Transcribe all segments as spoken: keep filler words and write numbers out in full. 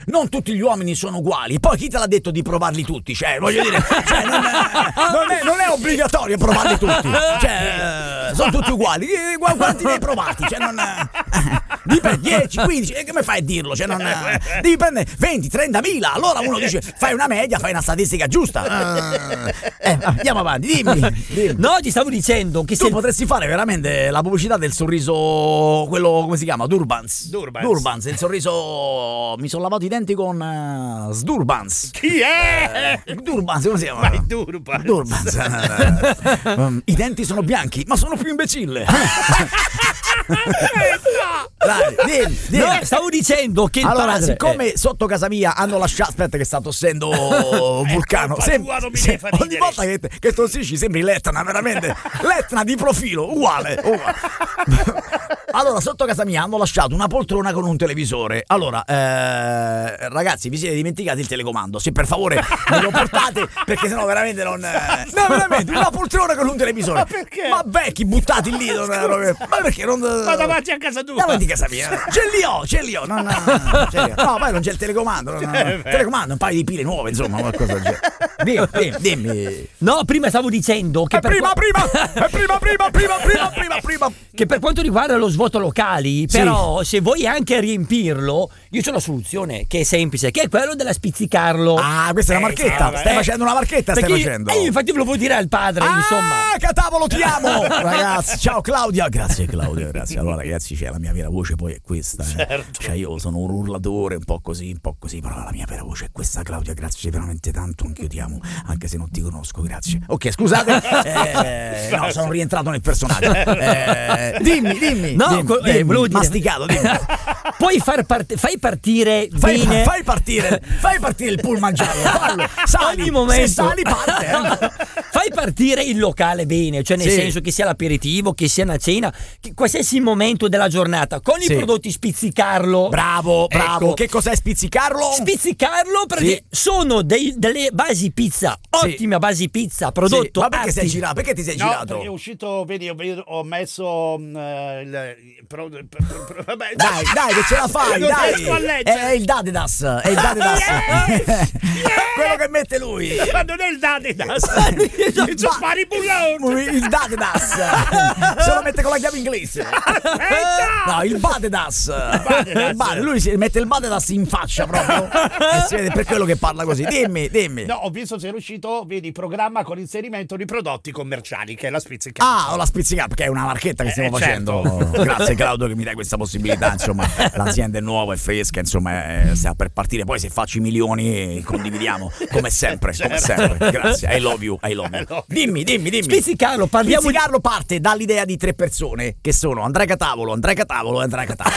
non tutti gli uomini sono uguali. Poi chi te l'ha detto di provarli tutti? Cioè, voglio dire, cioè, non, è, non, è, non è obbligatorio provarli tutti. Cioè, sono tutti uguali. Quanti ne hai provati? Cioè, non dipende, dieci, quindici, e come fai a dirlo? Cioè, non devi prendere venti, trentamila. Allora uno dice, fai una media, fai una statistica giusta. Eh, andiamo avanti, dimmi, dimmi. No, ti stavo dicendo che tu se potresti fare veramente la pubblicità del sorriso, quello come si chiama? Durbans. Durbans. Durbans, il sorriso. Mi sono lavato i denti con uh, Durbans. Chi è? Eh, Durbans, come si chiama? Vai, Durbans. Durbans. um, I denti sono bianchi, ma sono più imbecille. Dai, dimmi, dimmi. No, stavo dicendo che il allora, padre, siccome eh. sotto casa mia hanno lasciato. Aspetta, che sta tossendo Vulcano. Ecco, Sem- tua, non mi sem- devi far ogni ridere. volta che, che tossisci sembri l'Etna, veramente. L'Etna di profilo, uguale, uguale. Allora, sotto casa mia hanno lasciato una poltrona con un televisore. Allora, eh, ragazzi, vi siete dimenticati il telecomando? Se per favore me lo portate, perché sennò veramente non. Eh, no, veramente, una poltrona con un televisore. Ma perché? Ma vecchi buttati lì. Non, ma perché non. Ma davanti a casa tua. Davanti a casa mia. Ce li ho, ce li ho. Non, no, ce li ho. No, poi non c'è il telecomando. Non, Eh, telecomando, un paio di pile nuove, insomma, qualcosa del genere. Dimmi, dimmi, dimmi. No, prima stavo dicendo che Eh, per prima, qua- prima, eh, prima, prima, prima, prima, prima, prima. che per quanto riguarda lo svuoto locali, Sì. però se vuoi anche riempirlo, io c'ho una soluzione che è semplice, che è quello della spizzicarlo. Ah, questa è una Eh, marchetta. sì, Stai eh. facendo una marchetta, stai Perché facendo. io, eh, io infatti ve lo vuoi dire al padre, Ah, insomma. Catavolo, ti amo. Ragazzi, ciao Claudia. Grazie Claudia, grazie. Allora ragazzi, c'è la mia vera voce poi è questa. Eh. Certo. Cioè io sono un urlatore, un po' così, un po' così, però la mia vera voce è questa, Claudia. Grazie veramente tanto, anch'io ti amo, anche se non ti conosco, grazie. Ok, scusate. Eh, no, sono rientrato nel personaggio. Eh, dimmi, dimmi. No, dimmi, co- eh, dimmi. volevo dire- Masticato, dimmi. Puoi far part- fai partire Fai, bene. fai partire, fai partire il pullman giallo, fallo. Sali, Ogni momento. se sali parte. Eh. Fai partire il locale bene, cioè nel Sì. senso che sia l'aperitivo, che sia una cena, che qualsiasi momento della giornata, con Sì. i prodotti spizzicarlo. Bravo, bravo. Ecco. Che cos'è spizzicarlo? Spizzicarlo perché Sì. sono dei- delle basi pizza, Sì. ottima basi pizza, prodotto. Sì. Ma perché sei atti- girato? Perché ti sei No, girato? perché è uscito, vedi, ho, ho messo mm, eh, il, il pro- pro- pro- vabbè, Dai, dai, che ce la fai, non dai. riesco a leggere. È il Dadedas, è il Dadedas. Yes! Quello che mette lui. Ma non è il Dadedas, Il sono pari bullone. Il Dadedas. Se lo mette con la chiave inglese. No, il Badedas. Badedas. Il Bade- Lui si mette il Badedas in faccia proprio. E si vede per quello che parla così. Dimmi, dimmi. No, ho visto se era uscito, vedi, programma con inserimento di prodotti commerciali, che è la spizzica. Ah, ho la spizzicata, perché è una marchetta che stiamo Eh, certo. facendo. Grazie Claudio che mi dai questa possibilità. Insomma, l'azienda è nuova, è fresca, insomma, eh, sta per partire. Poi se faccio i milioni condividiamo, come sempre, come sempre. Grazie, I love you, I love you. I love you. Dimmi, dimmi, dimmi. Spizzicarlo, parliamo di- Spizzicarlo parte dall'idea di tre persone, che sono Andrea Catavolo, Andrea Catavolo e Andrea Catavolo.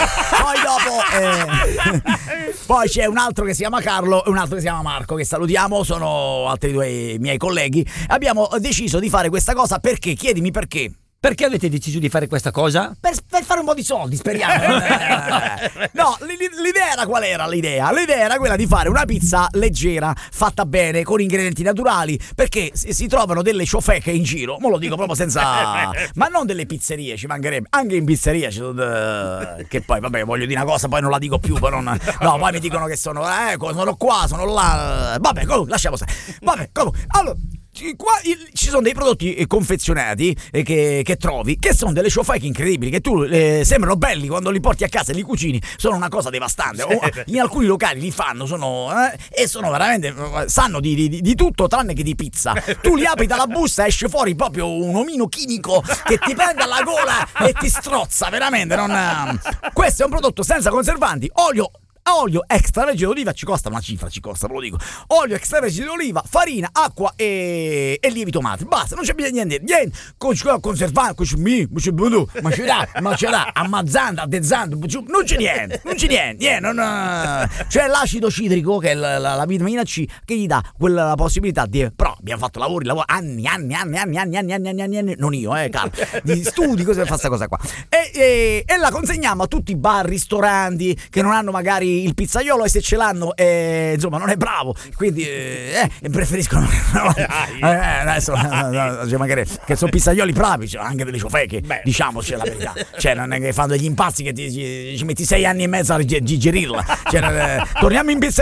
Poi dopo eh, poi c'è un altro che si chiama Carlo e un altro che si chiama Marco, che salutiamo, sono altri due miei colleghi. Abbiamo deciso di fare questa cosa perché, chiedimi perché. Perché avete deciso di fare questa cosa? Per, per fare un po' di soldi, speriamo. Eh, no, l- l- l'idea era qual era l'idea? L'idea era quella di fare una pizza leggera, fatta bene, con ingredienti naturali, perché si, si trovano delle ciofeche in giro, mo lo dico proprio senza. Ma non delle pizzerie, ci mancherebbe. Anche in pizzeria ci sono. de- Che poi, vabbè, voglio dire una cosa, poi non la dico più, però non. No, poi mi dicono che sono. Eh, sono qua, sono là. Vabbè, comunque, lasciamo stare. Vabbè, comunque. Allora. Ci- Qua il- ci sono dei prodotti eh, confezionati eh, che, che trovi, che sono delle ciofeche incredibili, che tu eh, sembrano belli quando li porti a casa e li cucini, sono una cosa devastante. O, in alcuni locali li fanno, sono eh, e sono veramente eh, sanno di, di- di tutto tranne che di pizza. Tu li apri dalla busta, esce fuori proprio un omino chimico che ti prende alla gola e ti strozza, veramente. Non, eh. Questo è un prodotto senza conservanti, olio. Olio extravergine d'oliva, ci costa una cifra, ci costa, ve lo dico. Olio extravergine d'oliva, farina, acqua e, e lievito madre. Basta, non c'è bisogno di niente. Niente, con conservante, con mi, ma ce l'ha, ma ce l'ha, ammazzando, addezzando, non c'è niente, non c'è niente, niente non, c'è l'acido citrico che è la, la, la vitamina C che gli dà quella la possibilità di. Però abbiamo fatto lavori, lavori anni, anni, anni, anni, anni, anni, anni, anni, anni, anni, non io, eh, caro, di studi, cosa fa sta cosa qua. E, e, e la consegniamo a tutti i bar, ristoranti che non hanno magari il pizzaiolo, e se ce l'hanno eh, insomma non è bravo, quindi eh, eh, preferiscono no, eh, adesso no, no, cioè, magari che sono pizzaioli bravi, cioè, anche delle ciofeche. Beh, diciamoci la verità, cioè non è che fanno degli impazzi che ti, ci, ci metti sei anni e mezzo a digerirla, cioè, eh, torniamo in pizzeria.